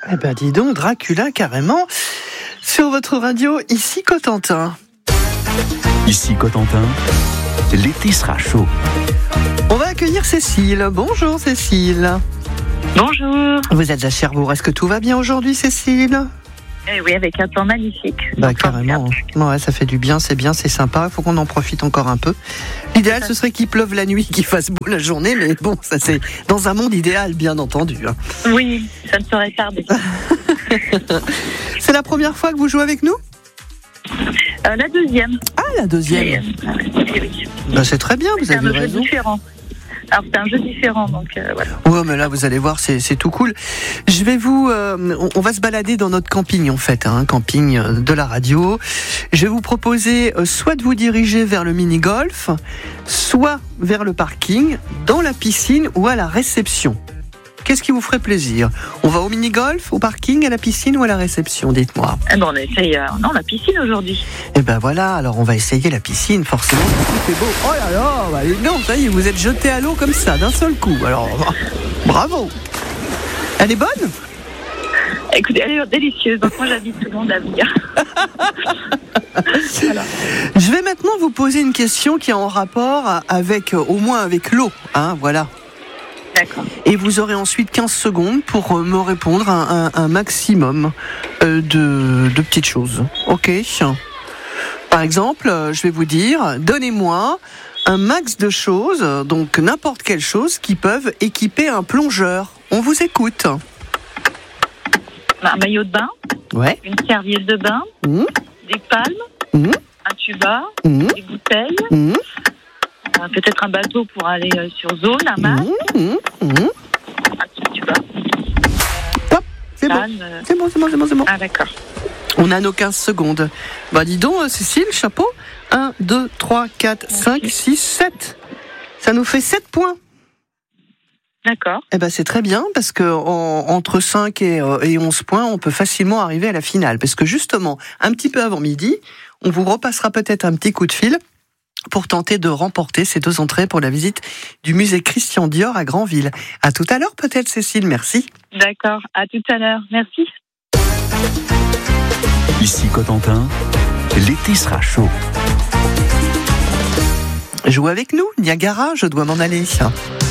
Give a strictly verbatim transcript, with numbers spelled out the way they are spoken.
Eh ben dis donc, Dracula carrément sur votre radio, ici Cotentin. Ici Cotentin, l'été sera chaud. On va accueillir Cécile. Bonjour Cécile. Bonjour. Vous êtes à Cherbourg, est-ce que tout va bien aujourd'hui Cécile ? Eh oui, avec un temps magnifique. Bah carrément, ouais, ça fait du bien, c'est bien, c'est sympa, il faut qu'on en profite encore un peu. L'idéal ce serait qu'il pleuve la nuit, qu'il fasse beau la journée, mais bon, ça c'est dans un monde idéal bien entendu. Hein. Oui, ça ne saurait tarder. C'est la première fois que vous jouez avec nous ? euh, La deuxième. Ah, la deuxième. Oui, oui. Bah, c'est très bien, vous c'est avez un raison. jeu différent. Alors c'est un jeu différent, donc euh, voilà. Ouais, mais là vous allez voir, c'est, c'est tout cool. Je vais vous, euh, on, on va se balader dans notre camping en fait, un hein, camping de la radio. Je vais vous proposer euh, soit de vous diriger vers le mini-golf, soit vers le parking, dans la piscine ou à la réception. Qu'est-ce qui vous ferait plaisir ? On va au mini-golf, au parking, à la piscine ou à la réception ? Dites-moi. Eh ben, on essaye euh, non, la piscine aujourd'hui. Eh ben voilà, alors on va essayer la piscine, forcément. Tout est beau. Oh là là, bah, non, ça y est, vous êtes jeté à l'eau comme ça, d'un seul coup. Alors, bravo. Elle est bonne ? Écoutez, elle est délicieuse, donc moi j'invite tout le monde à venir. Voilà. Je vais maintenant vous poser une question qui est en rapport avec, au moins avec l'eau, hein, voilà. D'accord. Et vous aurez ensuite quinze secondes pour me répondre à un, un maximum de, de petites choses. Ok ? Par exemple, je vais vous dire, donnez-moi un max de choses, donc n'importe quelle chose, qui peuvent équiper un plongeur. On vous écoute. Un maillot de bain, Ouais. une serviette de bain, Mmh. des palmes, Mmh. un tuba, Mmh. des bouteilles, Mmh. euh, peut-être un bateau pour aller euh, sur zone, un masque, Mmh. Mmh. un petit tuba. Hop, c'est bon. Canne, euh, C'est bon, c'est bon, c'est bon, c'est bon. Ah d'accord. On a nos quinze secondes. Bah dis donc, Cécile, chapeau. un, deux, trois, quatre, cinq, six, sept. Ça nous fait sept points. D'accord. Eh ben c'est très bien parce que en, entre cinq et, euh, et onze points, on peut facilement arriver à la finale. Parce que justement, un petit peu avant midi, on vous repassera peut-être un petit coup de fil pour tenter de remporter ces deux entrées pour la visite du musée Christian Dior à Granville. À tout à l'heure peut-être, Cécile, merci. D'accord, à tout à l'heure. Merci. Ici Cotentin, l'été sera chaud. Jouez avec nous, Niagara, je dois m'en aller.